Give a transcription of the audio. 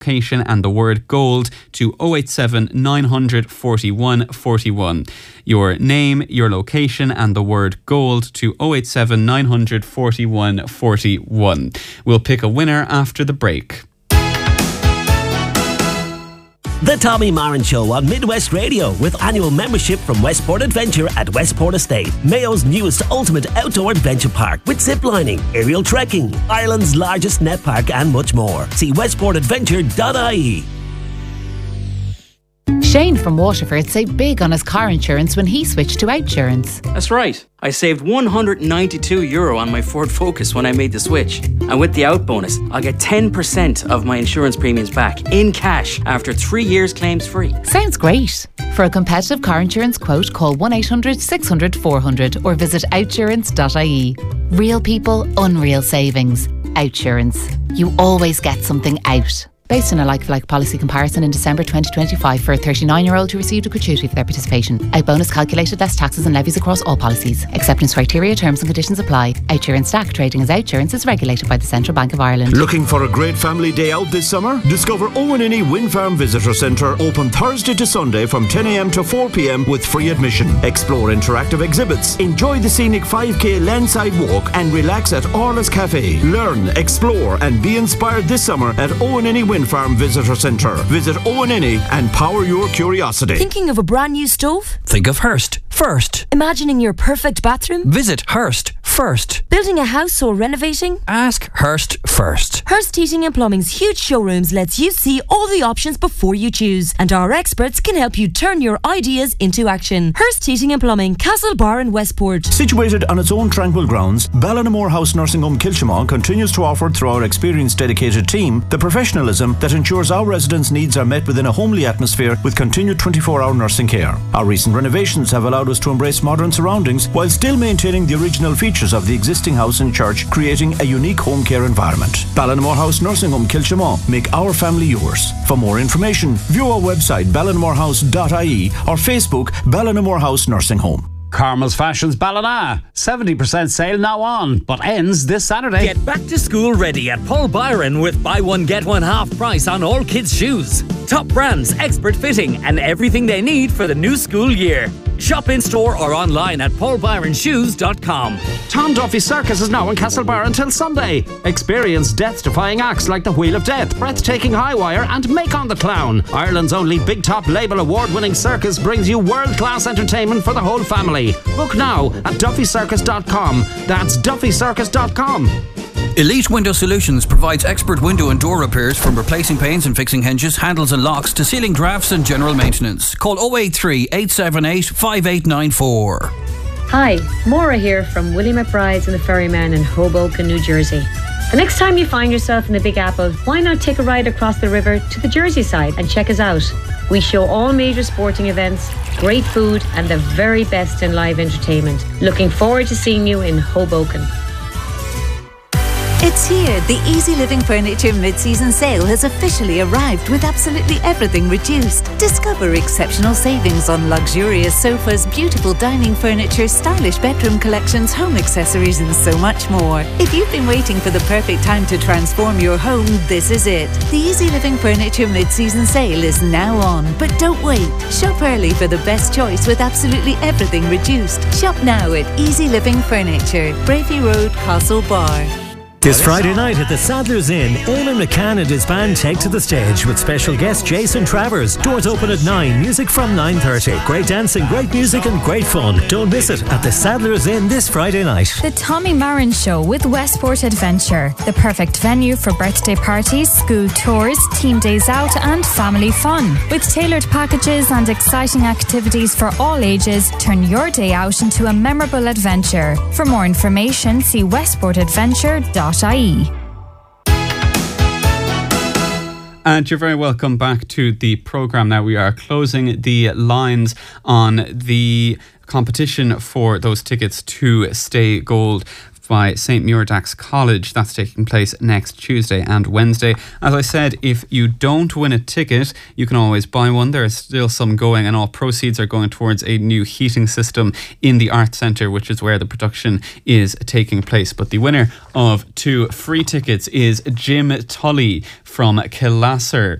location and the word gold to 087 900 41 41. Your name, your location and the word gold to 087 900 41 41. We'll pick a winner after the break. The Tommy Marin Show on Midwest Radio with annual membership from Westport Adventure at Westport Estate, Mayo's newest ultimate outdoor adventure park with ziplining, aerial trekking, Ireland's largest net park and much more. See westportadventure.ie. Shane from Waterford saved big on his car insurance when he switched to Outsurance. That's right. I saved €192 on my Ford Focus when I made the switch. And with the out bonus, I'll get 10% of my insurance premiums back in cash after 3 years claims free. Sounds great. For a competitive car insurance quote, call 1800 600 400 or visit outsurance.ie. Real people, unreal savings. Outsurance. You always get something out. Based on a like-for-like policy comparison in December 2025 for a 39-year-old who received a gratuity for their participation. Out bonus calculated less taxes and levies across all policies. Acceptance criteria, terms and conditions apply. Outsurance Stack trading as Outsurance is regulated by the Central Bank of Ireland. Looking for a great family day out this summer? Discover Owenini Wind Farm Visitor Centre, open Thursday to Sunday from 10 a.m. to 4 p.m. with free admission. Explore interactive exhibits, enjoy the scenic 5k landside walk and relax at Orla's Cafe. Learn, explore and be inspired this summer at Owenini Wind Farm Visitor Centre. Visit Owenini and power your curiosity. Thinking of a brand new stove? Think of Hearst first. Imagining your perfect bathroom? Visit Hearst first. Building a house or renovating? Ask Hearst first. Hearst Heating and Plumbing's huge showrooms lets you see all the options before you choose, and our experts can help you turn your ideas into action. Hearst Heating and Plumbing, Castlebar and Westport. Situated on its own tranquil grounds, Ballinamore House Nursing Home Kilchimon continues to offer, through our experienced dedicated team, the professionalism that ensures our residents' needs are met within a homely atmosphere with continued 24-hour nursing care. Our recent renovations have allowed us to embrace modern surroundings while still maintaining the original features of the existing house and church, creating a unique home care environment. Ballinamore House Nursing Home Kilchimon, make our family yours. For more information, view our website ballinmorehouse.ie or Facebook Ballinamore House Nursing Home. Carmel's Fashions Ballina. 70% sale now on, but ends this Saturday. Get back to school ready at Paul Byron with buy one get one half price on all kids' shoes. Top brands, expert fitting and everything they need for the new school year. Shop in store or online at paulbyronshoes.com. Tom Duffy Circus is now in Castlebar until Sunday. Experience death-defying acts like the Wheel of Death, breathtaking High Wire and Make on the Clown. Ireland's only Big Top Label award-winning circus brings you world-class entertainment for the whole family. Book now at duffycircus.com. That's duffycircus.com. Elite Window Solutions provides expert window and door repairs, from replacing panes and fixing hinges, handles and locks to sealing drafts and general maintenance. Call 083 878 5894. Hi, Maura here from Willie McBride's and the Ferryman in Hoboken, New Jersey. The next time you find yourself in the Big Apple, why not take a ride across the river to the Jersey side and check us out? We show all major sporting events, great food and the very best in live entertainment. Looking forward to seeing you in Hoboken. It's here. The Easy Living Furniture mid-season sale has officially arrived with absolutely everything reduced. Discover exceptional savings on luxurious sofas, beautiful dining furniture, stylish bedroom collections, home accessories and so much more. If you've been waiting for the perfect time to transform your home, this is it. The Easy Living Furniture mid-season sale is now on. But don't wait. Shop early for the best choice with absolutely everything reduced. Shop now at Easy Living Furniture, Bravey Road, Castlebar. This Friday night at the Sadler's Inn, Eamon McCann and his band take to the stage with special guest Jason Travers. Doors open at 9, music from 9:30. Great dancing, great music and great fun. Don't miss it at the Sadler's Inn this Friday night. The Tommy Marin Show with Westport Adventure. The perfect venue for birthday parties, school tours, team days out and family fun. With tailored packages and exciting activities for all ages, turn your day out into a memorable adventure. For more information, see westportadventure.ie. And you're very welcome back to the programme. Now we are closing the lines on the competition for those tickets to Stay Gold by St. Muirdax College. That's taking place next Tuesday and Wednesday. As I said, if you don't win a ticket, you can always buy one. There are still some going, and all proceeds are going towards a new heating system in the Arts Centre, which is where the production is taking place. But the winner of 2 free tickets is Jim Tully from Killasser.